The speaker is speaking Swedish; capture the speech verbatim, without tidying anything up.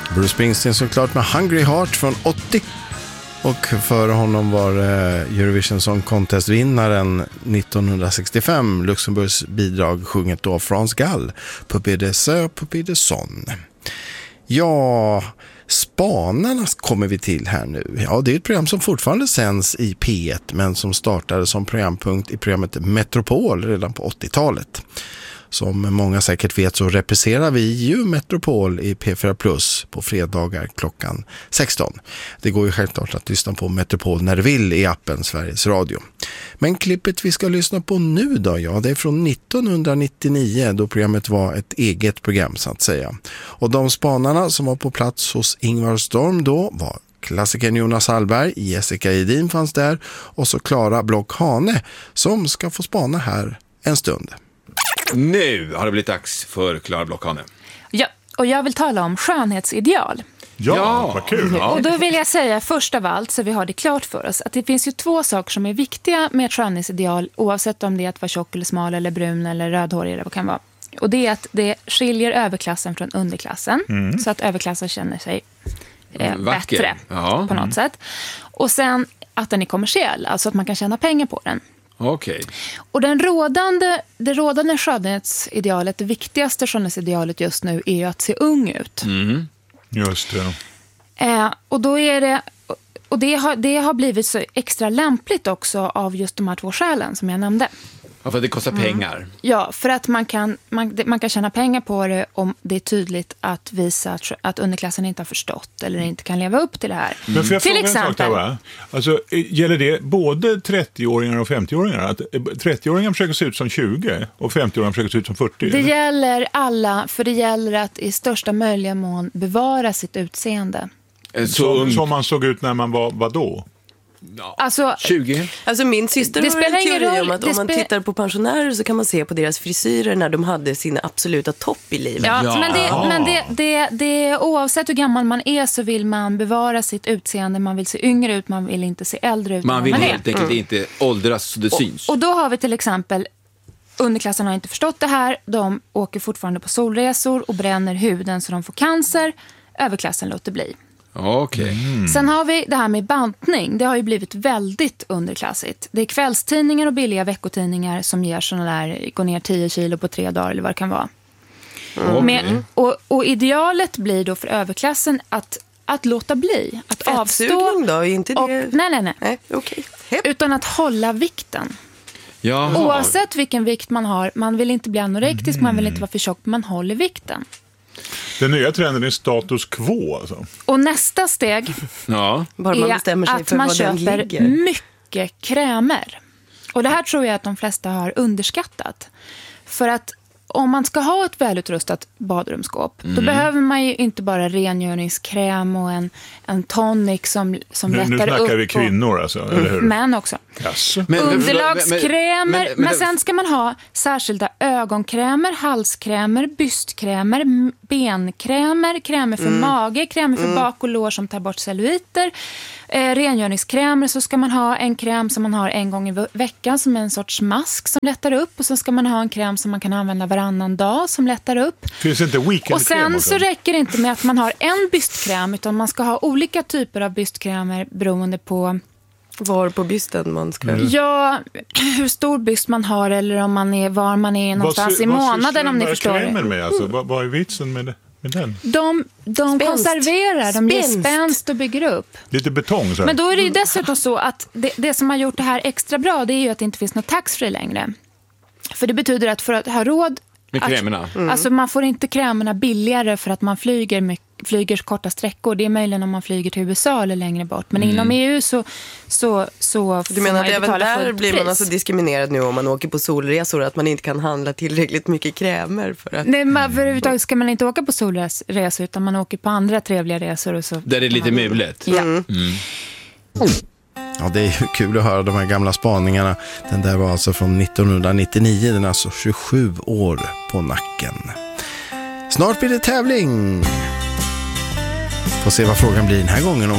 Bruce Springsteen såklart med Hungry Heart från åttio. Och före honom var Eurovision Song Contest-vinnaren nittonhundrasextiofem, Luxemburgs bidrag sjunget då France Gall, Puppy de Sœur, Puppy de Son. Ja, Spanarna kommer vi till här nu. Ja, det är ett program som fortfarande sänds i P ett men som startade som programpunkt i programmet Metropol redan på åttiotalet. Som många säkert vet så representerar vi ju Metropol i P fyra Plus på fredagar klockan sexton. Det går ju självklart att lyssna på Metropol när du vill i appen Sveriges Radio. Men klippet vi ska lyssna på nu då, ja, det är från nittonhundranittionio då programmet var ett eget program så att säga. Och de spanarna som var på plats hos Ingvar Storm då var klassikern Jonas Hallberg, Jessica Edin fanns där och så Klara Block-Hane som ska få spana här en stund. Nu har det blivit dags för Klara Block-Hane. Ja, och jag vill tala om skönhetsideal. Ja, Ja. vad kul. Ja. Och då vill jag säga först av allt så vi har det klart för oss att det finns ju två saker som är viktiga med ett skönhetsideal oavsett om det är att vara tjock eller smal eller brun eller rödhårig eller vad det kan vara. Och det är att det skiljer överklassen från underklassen mm. så att överklassen känner sig eh, bättre ja. på något mm. sätt. Och sen att den är kommersiell, alltså att man kan tjäna pengar på den. Okej. Och den rådande, det rådande skönhetsidealet, det viktigaste skönhetsidealet just nu är ju att se ung ut. Mm. Just det. Eh, och då är det, och det har, det har blivit så extra lämpligt också av just de här två skälen som jag nämnde. Ja, för det kostar mm. pengar. Ja, för att man kan, man, man kan tjäna pengar på det om det är tydligt att visa att, att underklassen inte har förstått eller inte kan leva upp till det här. Men får jag till fråga exempel, en sak där, va? Alltså, gäller det både trettio-åringar och femtio-åringar? Att trettio-åringar försöker se ut som tjugo och femtio-åringar försöker se ut som fyrtio? Det eller? gäller alla, för det gäller att i största möjliga mån bevara sitt utseende. Så Som, som man såg ut när man var, vad då? Ja. Alltså, tjugo. Alltså min syster Det har spelar en ingen teori roll. om att Det om man spe- tittar på pensionärer så kan man se på deras frisyrer när de hade sin absoluta topp i livet. Ja, Ja. men, det, men det, det, det, oavsett hur gammal man är så vill man bevara sitt utseende. Man vill se yngre ut, man vill inte se äldre ut. Man vill man helt enkelt mm. inte åldras så det syns. Och, och då har vi till exempel, underklassen har inte förstått det här. De åker fortfarande på solresor och bränner huden så de får cancer. Överklassen låter bli. Okej. Mm. Sen har vi det här med bantning. Det har ju blivit väldigt underklassigt. Det är kvällstidningar och billiga veckotidningar som ger sådana där, gå ner tio kilo på tre dagar eller vad det kan vara. Okay. Med, och, och idealet blir då för överklassen att, att låta bli. Att avstå. Då, är inte det... Och, nej, nej, nej. nej okay. Utan att hålla vikten. Jaha. Oavsett vilken vikt man har. Man vill inte bli anorektisk, mm. man vill inte vara för tjock. Man håller vikten. Den nya trenden är status quo alltså. Och nästa steg ja. Bara man bestämmer sig är att för man vad den köper ligger. mycket krämer. Och det här tror jag att de flesta har underskattat. För att om man ska ha ett välutrustat badrumsskåp mm. då behöver man ju inte bara rengöringskräm och en, en tonic som, som nu, lättar upp. Nu snackar vi och, kvinnor alltså, mm. eller hur? Män också. Yes. Men, Underlagskrämer, men, men, men, men sen ska man ha särskilda ögonkrämer, halskrämer, bystkrämer, m- benkrämer, krämer för mm. mage, krämer för mm. bak och lår som tar bort celluliter. Eh, rengöringskrämer, så ska man ha en kräm som man har en gång i ve- veckan som är en sorts mask som lättar upp. Och så ska man ha en kräm som man kan använda varannan dag som lättar upp. Finns det inte weekendkräm? Och sen också? så räcker det inte med att man har en bystkräm utan man ska ha olika typer av bystkrämer beroende på var på bysten man ska... Mm. ja, hur stor byst man har eller om man är, var man är någonstans sy- i månaden om ni förstår det. Med, alltså? vad, vad är vitsen med, det, med den? De, de konserverar, de ger Spänst. spänst och bygger upp. Lite betong så här. Men då är det ju dessutom så att det, det som har gjort det här extra bra det är ju att det inte finns något taxfree längre. För det betyder att för att ha råd med krämerna. Mm. Alltså man får inte krämerna billigare för att man flyger, mycket, flyger korta sträckor. Det är möjligen om man flyger till U S A eller längre bort. Men mm. inom E U så, så, så du menar att även där fullt blir man pris. alltså diskriminerad nu om man åker på solresor, att man inte kan handla tillräckligt mycket krämer för att... Nej, men överhuvudtaget ska man inte åka på solresor utan man åker på andra trevliga resor. Och så. Där det är lite mulet. Ja. Mm. Ja, det är ju kul att höra de här gamla spaningarna. Den där var alltså från nittonhundranittionio, den är alltså tjugosju år på nacken. Snart blir det tävling. Får se vad frågan blir den här gången. Om